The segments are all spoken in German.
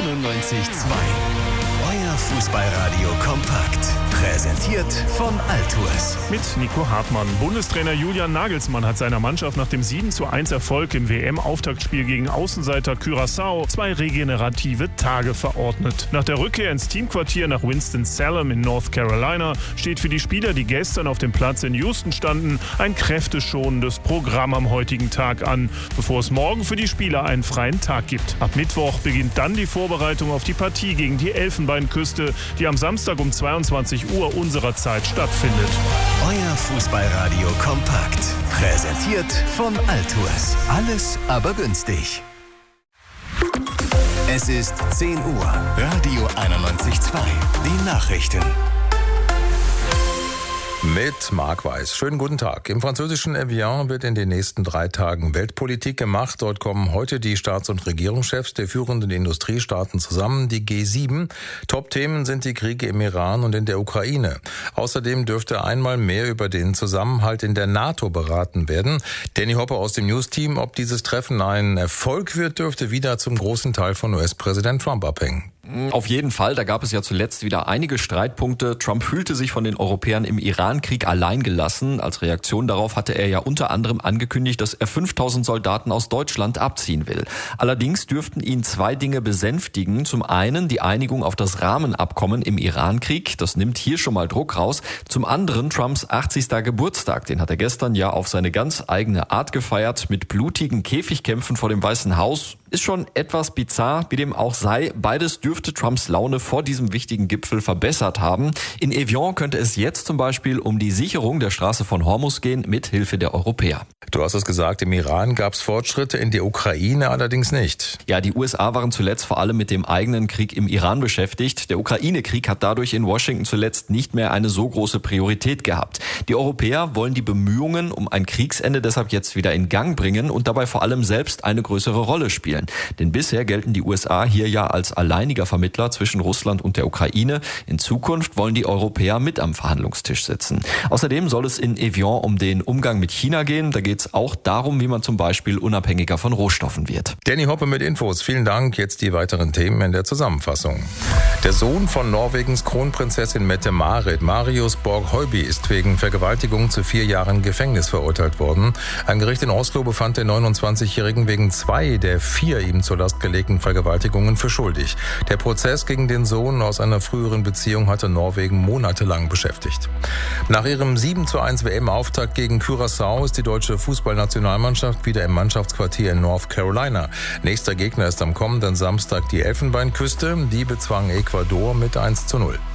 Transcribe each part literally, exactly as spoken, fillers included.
einundneunzig Komma zwei. Euer Fußballradio kompakt. Präsentiert von Altours. Mit Nico Hartmann. Bundestrainer Julian Nagelsmann hat seiner Mannschaft nach dem sieben zu eins Erfolg im W M-Auftaktspiel gegen Außenseiter Curaçao zwei regenerative Tage verordnet. Nach der Rückkehr ins Teamquartier nach Winston-Salem in North Carolina steht für die Spieler, die gestern auf dem Platz in Houston standen, ein kräfteschonendes Programm am heutigen Tag an, bevor es morgen für die Spieler einen freien Tag gibt. Ab Mittwoch beginnt dann die Vorbereitung auf die Partie gegen die Elfenbeinküste, die am Samstag um zweiundzwanzig Uhr unserer Zeit stattfindet. Euer Fußballradio kompakt. Präsentiert von Altours. Alles aber günstig. Es ist zehn Uhr. Radio einundneunzig Komma zwei. Die Nachrichten. Mit Marc Weiß. Schönen guten Tag. Im französischen Evian wird in den nächsten drei Tagen Weltpolitik gemacht. Dort kommen heute die Staats- und Regierungschefs der führenden Industriestaaten zusammen, die G sieben. Top-Themen sind die Kriege im Iran und in der Ukraine. Außerdem dürfte einmal mehr über den Zusammenhalt in der NATO beraten werden. Danny Hopper aus dem News-Team, ob dieses Treffen ein Erfolg wird, dürfte wieder zum großen Teil von U S-Präsident Trump abhängen. Auf jeden Fall, da gab es ja zuletzt wieder einige Streitpunkte. Trump fühlte sich von den Europäern im Irankrieg allein gelassen. Als Reaktion darauf hatte er ja unter anderem angekündigt, dass er fünftausend Soldaten aus Deutschland abziehen will. Allerdings dürften ihn zwei Dinge besänftigen. Zum einen die Einigung auf das Rahmenabkommen im Irankrieg. Das nimmt hier schon mal Druck raus. Zum anderen Trumps achtzigsten Geburtstag. Den hat er gestern ja auf seine ganz eigene Art gefeiert. Mit blutigen Käfigkämpfen vor dem Weißen Haus. Ist schon etwas bizarr, wie dem auch sei. Beides dürfte Trumps Laune vor diesem wichtigen Gipfel verbessert haben. In Evian könnte es jetzt zum Beispiel um die Sicherung der Straße von Hormuz gehen, mit Hilfe der Europäer. Du hast es gesagt, im Iran gab es Fortschritte, in der Ukraine allerdings nicht. Ja, die U S A waren zuletzt vor allem mit dem eigenen Krieg im Iran beschäftigt. Der Ukraine-Krieg hat dadurch in Washington zuletzt nicht mehr eine so große Priorität gehabt. Die Europäer wollen die Bemühungen um ein Kriegsende deshalb jetzt wieder in Gang bringen und dabei vor allem selbst eine größere Rolle spielen. Denn bisher gelten die U S A hier ja als alleiniger Vermittler zwischen Russland und der Ukraine. In Zukunft wollen die Europäer mit am Verhandlungstisch sitzen. Außerdem soll es in Evian um den Umgang mit China gehen. Da geht es auch darum, wie man zum Beispiel unabhängiger von Rohstoffen wird. Danny Hoppe mit Infos. Vielen Dank. Jetzt die weiteren Themen in der Zusammenfassung. Der Sohn von Norwegens Kronprinzessin Mette-Marit, Marius Borg-Høiby, ist wegen Vergewaltigung zu vier Jahren Gefängnis verurteilt worden. Ein Gericht in Oslo befand den neunundzwanzigjährigen wegen zwei der vier ihm zur Last gelegten Vergewaltigungen für schuldig. Der Prozess gegen den Sohn aus einer früheren Beziehung hatte Norwegen monatelang beschäftigt. Nach ihrem sieben zu eins W M-Auftakt gegen Curaçao ist die deutsche Fußballnationalmannschaft wieder im Mannschaftsquartier in North Carolina. Nächster Gegner ist am kommenden Samstag die Elfenbeinküste. Die bezwang Ecuador mit eins zu null.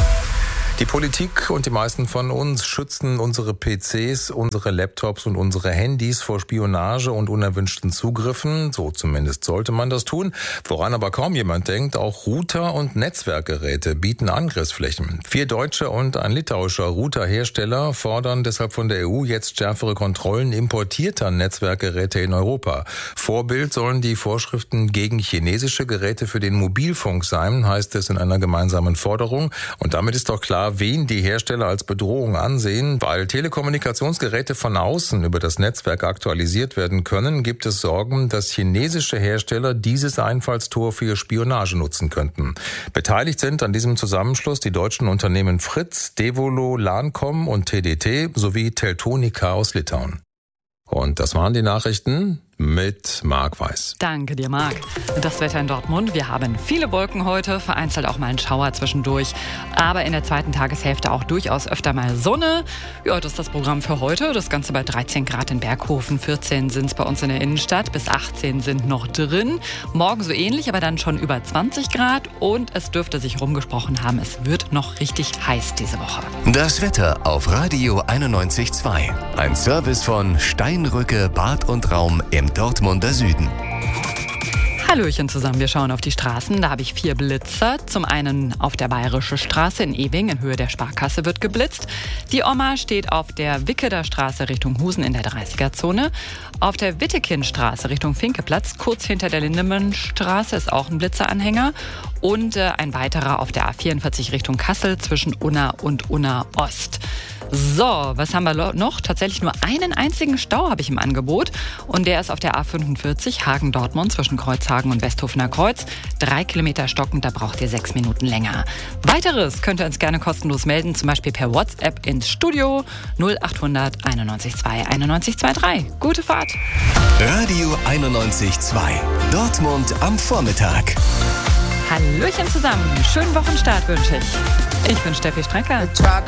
Die Politik und die meisten von uns schützen unsere P Cs, unsere Laptops und unsere Handys vor Spionage und unerwünschten Zugriffen. So zumindest sollte man das tun. Woran aber kaum jemand denkt, auch Router und Netzwerkgeräte bieten Angriffsflächen. Vier deutsche und ein litauischer Routerhersteller fordern deshalb von der E U jetzt schärfere Kontrollen importierter Netzwerkgeräte in Europa. Vorbild sollen die Vorschriften gegen chinesische Geräte für den Mobilfunk sein, heißt es in einer gemeinsamen Forderung. Und damit ist doch klar, wen die Hersteller als Bedrohung ansehen. Weil Telekommunikationsgeräte von außen über das Netzwerk aktualisiert werden können, gibt es Sorgen, dass chinesische Hersteller dieses Einfallstor für Spionage nutzen könnten. Beteiligt sind an diesem Zusammenschluss die deutschen Unternehmen Fritz, Devolo, Lancom und T D T sowie Teltonika aus Litauen. Und das waren die Nachrichten mit Marc Weiß. Danke dir, Marc. Das Wetter in Dortmund. Wir haben viele Wolken heute, vereinzelt auch mal ein Schauer zwischendurch. Aber in der zweiten Tageshälfte auch durchaus öfter mal Sonne. Ja, das ist das Programm für heute. Das Ganze bei dreizehn Grad in Berghofen, vierzehn sind es bei uns in der Innenstadt, bis achtzehn sind noch drin. Morgen so ähnlich, aber dann schon über zwanzig Grad. Und es dürfte sich rumgesprochen haben, es wird noch richtig heiß diese Woche. Das Wetter auf Radio einundneunzig Komma zwei. Ein Service von Steinrücke Bad und Raum im Dortmunder Süden. Hallöchen zusammen, wir schauen auf die Straßen. Da habe ich vier Blitzer. Zum einen auf der Bayerische Straße in Ewing in Höhe der Sparkasse wird geblitzt. Die Oma steht auf der Wicketer Straße Richtung Husen in der dreißiger-Zone. Auf der Wittekindstraße Richtung Finkeplatz, kurz hinter der Lindemannstraße, ist auch ein Blitzeranhänger. Und äh, ein weiterer auf der A vierundvierzig Richtung Kassel zwischen Unna und Unna Ost. So, was haben wir noch? Tatsächlich nur einen einzigen Stau habe ich im Angebot. Und der ist auf der A fünfundvierzig Hagen-Dortmund zwischen Kreuzhagen und Westhofener Kreuz. Drei Kilometer stockend, da braucht ihr sechs Minuten länger. Weiteres könnt ihr uns gerne kostenlos melden, zum Beispiel per WhatsApp ins Studio null achthundert einundneunzig zwei einundneunzig dreiundzwanzig. Gute Fahrt! Radio einundneunzig Komma zwei. Dortmund am Vormittag. Hallöchen zusammen. Schönen Wochenstart wünsche ich. Ich bin Steffi Strecker.